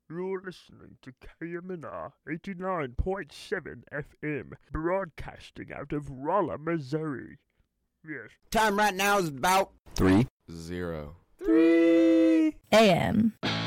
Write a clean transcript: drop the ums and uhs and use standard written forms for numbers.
You're listening to KMNR 89.7 FM, broadcasting out of Rolla, Missouri. Yes. Time right now is about 3:03 a.m.